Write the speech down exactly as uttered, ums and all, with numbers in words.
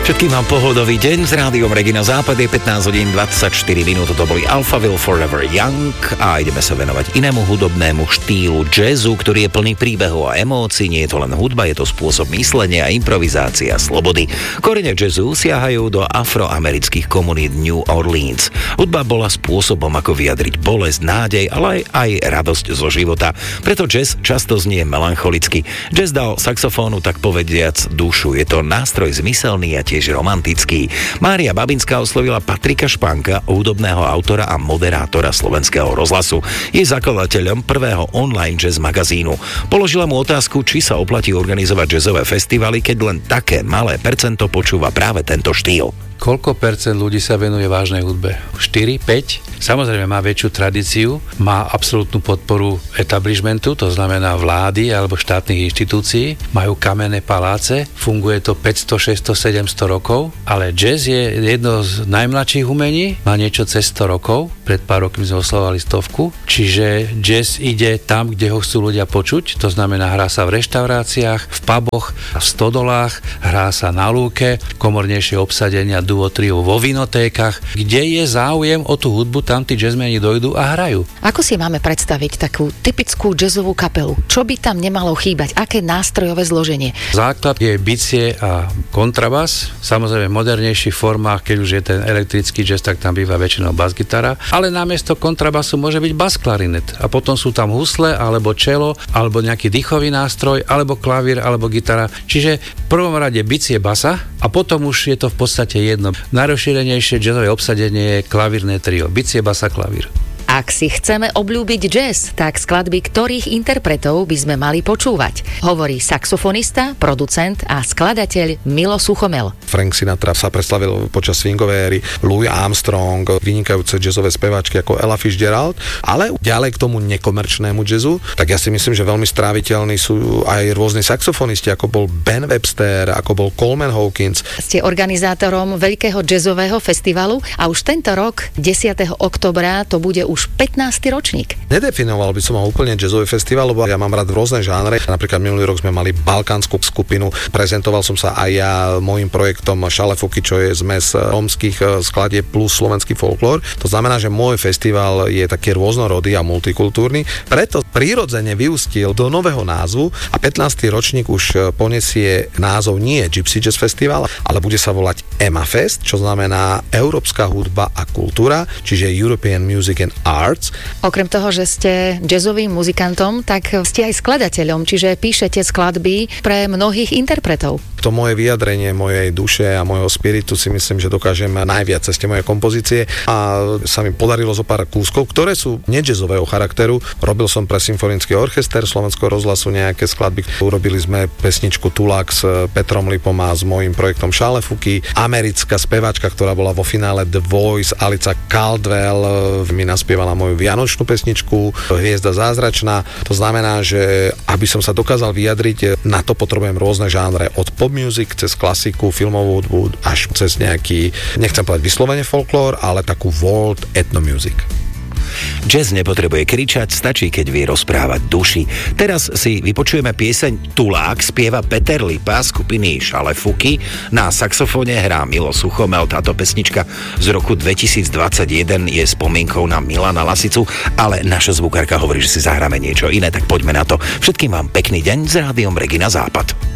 Všetkým vám pohodový deň s rádiom Regina Západ, je pätnásť hodín dvadsaťštyri minút, to boli Alphaville Forever Young a ideme sa venovať inému hudobnému štýlu jazzu, ktorý je plný príbehov a emócií. Nie je to len hudba, je to spôsob myslenia, improvizácia, slobody. Korene jazzu siahajú do afroamerických komunít New Orleans. Hudba bola spôsobom, ako vyjadriť bolesť, nádej, ale aj, aj radosť zo života. Preto jazz často znie melancholicky. Jazz dal saxofónu tak povediac dušu. Je to nástroj zmyselný a tiež romantický. Mária Babinská oslovila Patrika Španka, hudobného autora a moderátora Slovenského rozhlasu. Je zakladateľom prvého online jazz magazínu. Položila mu otázku, či sa oplatí organizovať jazzové festivaly, keď len také malé percento počúva práve tento štýl. Koľko percent ľudí sa venuje vážnej hudbe? štyri, päť? Samozrejme má väčšiu tradíciu, má absolútnu podporu establishmentu, to znamená vlády alebo štátnych inštitúcií, majú kamenné paláce, funguje to päťsto, šesťsto, sedemsto rokov, ale jazz je jedno z najmladších umení, má niečo cez sto rokov, pred pár rokmi sme oslavovali stovku, čiže jazz ide tam, kde ho chcú ľudia počuť, to znamená hrá sa v reštauráciách, v puboch, v stodolách, hrá sa na lúke, komornejšie obsadenia duo, trio vo vinotékach, kde je záujem o tú hudbu, tam tí jazzmeni dojdú a hrajú. Ako si máme predstaviť takú typickú jazzovú kapelu? Čo by tam nemalo chýbať? Aké nástrojové zloženie? Základ je bicie a kontrabas. Samozrejme v modernejších formách, keď už je ten elektrický jazz, tak tam býva väčšinou basgitara, ale namiesto kontrabasu môže byť basklarinet. A potom sú tam husle, alebo čelo, alebo nejaký dýchový nástroj, alebo klavír, alebo gitara. Čiže v prvom rade bicie basa a potom už je to v podstate jedno. Najrozšírenejšie jazzové obsadenie je klavírne trio. Bicie, basa, klavír. Ak si chceme obľúbiť jazz, tak skladby ktorých interpretov by sme mali počúvať? Hovorí saxofonista, producent a skladateľ Milo Suchomel. Frank Sinatra sa preslavil počas swingovej éry, Louis Armstrong, vynikajúce jazzové speváčky ako Ella Fitzgerald, ale ďalej k tomu nekomerčnému jazzu, tak ja si myslím, že veľmi stráviteľní sú aj rôzni saxofonisti, ako bol Ben Webster, ako bol Coleman Hawkins. Ste organizátorom veľkého jazzového festivalu a už tento rok, desiateho októbra, to bude už pätnásty ročník. Nedefinoval by som ho úplne jazzový festival, lebo ja mám rád rôzne žánre. Napríklad minulý rok sme mali balkánsku skupinu. Prezentoval som sa aj ja môjim projektom Šalefuky, čo je zmes rómskych skladieb plus slovenský folklór. To znamená, že môj festival je taký rôznorodý a multikultúrny. Preto prirodzene vyústil do nového názvu a pätnásty ročník už poniesie názov nie Gypsy Jazz Festival, ale bude sa volať E M A Fest, čo znamená Európska hudba a kultúra, čiže European Music and Arts. Okrem toho, že ste jazzovým muzikantom, tak ste aj skladateľom, čiže píšete skladby pre mnohých interpretov. To moje vyjadrenie mojej duše a mojho spiritu si myslím, že dokážem najviac cez tie moje kompozície a sa mi podarilo zo pár kúskov, ktoré sú nejazzového charakteru. Robil som pre symfonický orchester Slovenského rozhlasu nejaké skladby. Urobili sme pesničku Tulák s Petrom Lipom a s mojím projektom Šalefuky. Americká speváčka, ktorá bola vo finále The Voice, Alica Caldwell, mi naspievala moju vianočnú pesničku Hviezda zázračná. To znamená, že aby som sa dokázal vyjadriť, na to potrebujem rôzne žánre, od pop music cez klasiku, filmovú hudbu až cez nejaký, nechcem povedať vyslovene folklór, ale takú world ethno music. Jazz nepotrebuje kričať, stačí, keď vie rozprávať duši. Teraz si vypočujeme pieseň Tulák, spieva Peter Lipa skupiny Šalefuky, na saxofóne hrá Milo Suchomel. Táto pesnička z roku dvetisícdvadsaťjeden je spomienkou na Milana Lasicu, ale naša zvukárka hovorí, že si zahráme niečo iné, tak poďme na to. Všetkým vám pekný deň s rádiom Regina Západ.